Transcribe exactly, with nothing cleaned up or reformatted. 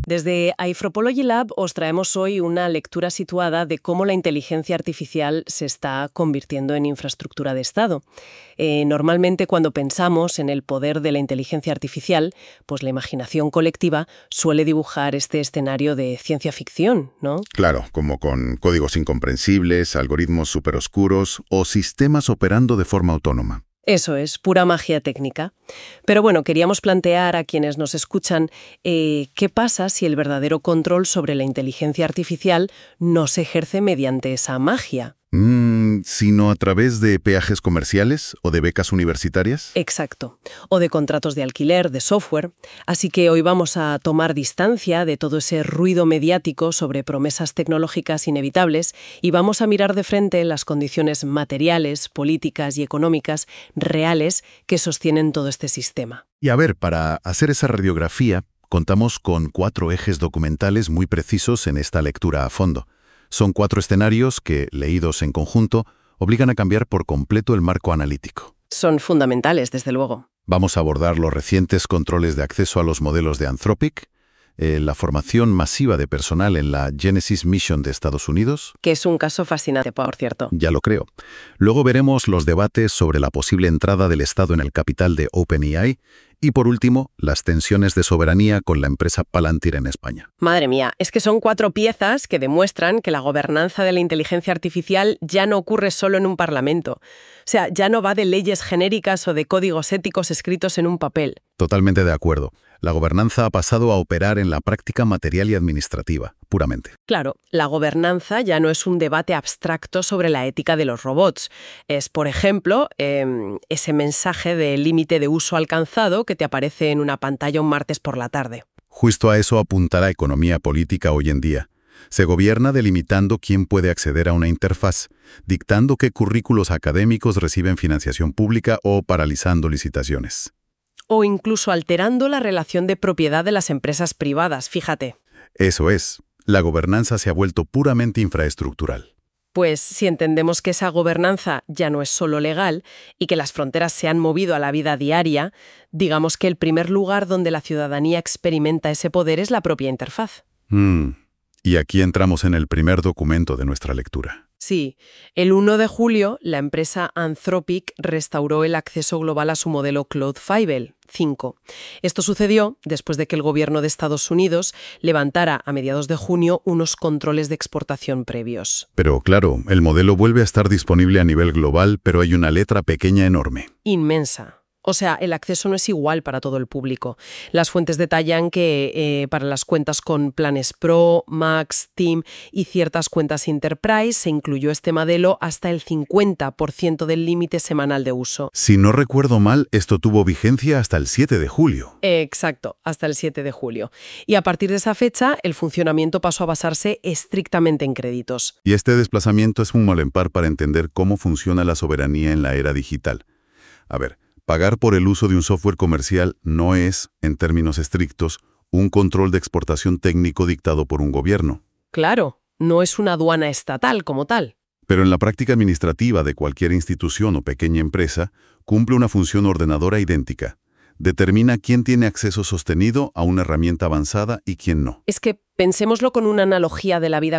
Desde Anthropology Lab os traemos hoy una lectura situada de cómo la inteligencia artificial se está convirtiendo en infraestructura de Estado. Eh, normalmente cuando pensamos en el poder de la inteligencia artificial, pues la imaginación colectiva suele dibujar este escenario de ciencia ficción, ¿no? Claro, como con códigos incomprensibles, algoritmos superoscuros o sistemas operando de forma autónoma. Eso es, pura magia técnica. Pero bueno, queríamos plantear a quienes nos escuchan eh, qué pasa si el verdadero control sobre la inteligencia artificial no se ejerce mediante esa magia. Mm, ¿Sino a través de peajes comerciales o de becas universitarias? Exacto. O de contratos de alquiler, de software. Así que hoy vamos a tomar distancia de todo ese ruido mediático sobre promesas tecnológicas inevitables y vamos a mirar de frente las condiciones materiales, políticas y económicas reales que sostienen todo este sistema. Y a ver, para hacer esa radiografía, contamos con cuatro ejes documentales muy precisos en esta lectura a fondo. Son cuatro escenarios que, leídos en conjunto, obligan a cambiar por completo el marco analítico. Son fundamentales, desde luego. Vamos a abordar los recientes controles de acceso a los modelos de Anthropic, eh, la formación masiva de personal en la Genesis Mission de Estados Unidos. Que es un caso fascinante, por cierto. Ya lo creo. Luego veremos los debates sobre la posible entrada del Estado en el capital de OpenAI. Y por último, las tensiones de soberanía con la empresa Palantir en España. Madre mía, es que son cuatro piezas que demuestran que la gobernanza de la inteligencia artificial ya no ocurre solo en un parlamento. O sea, ya no va de leyes genéricas o de códigos éticos escritos en un papel. Totalmente de acuerdo. La gobernanza ha pasado a operar en la práctica material y administrativa, puramente. Claro, la gobernanza ya no es un debate abstracto sobre la ética de los robots. Es, por ejemplo, eh, ese mensaje de límite de uso alcanzado que te aparece en una pantalla un martes por la tarde. Justo a eso apunta la economía política hoy en día. Se gobierna delimitando quién puede acceder a una interfaz, dictando qué currículos académicos reciben financiación pública o paralizando licitaciones. O incluso alterando la relación de propiedad de las empresas privadas, fíjate. Eso es. La gobernanza se ha vuelto puramente infraestructural. Pues si entendemos que esa gobernanza ya no es solo legal y que las fronteras se han movido a la vida diaria, digamos que el primer lugar donde la ciudadanía experimenta ese poder es la propia interfaz. Mm. Y aquí entramos en el primer documento de nuestra lectura. Sí, el uno de julio la empresa Anthropic restauró el acceso global a su modelo Claude cinco. Esto sucedió después de que el gobierno de Estados Unidos levantara a mediados de junio unos controles de exportación previos. Pero claro, el modelo vuelve a estar disponible a nivel global, pero hay una letra pequeña enorme. Inmensa. O sea, el acceso no es igual para todo el público. Las fuentes detallan que eh, para las cuentas con planes Pro, Max, Team y ciertas cuentas Enterprise se incluyó este modelo hasta el cincuenta por ciento del límite semanal de uso. Si no recuerdo mal, esto tuvo vigencia hasta el siete de julio. Eh, exacto, hasta el siete de julio. Y a partir de esa fecha, el funcionamiento pasó a basarse estrictamente en créditos. Y este desplazamiento es un malempar para entender cómo funciona la soberanía en la era digital. A ver, pagar por el uso de un software comercial no es, en términos estrictos, un control de exportación técnico dictado por un gobierno. Claro, no es una aduana estatal como tal. Pero en la práctica administrativa de cualquier institución o pequeña empresa, cumple una función ordenadora idéntica. Determina quién tiene acceso sostenido a una herramienta avanzada y quién no. Es que pensémoslo con una analogía de la vida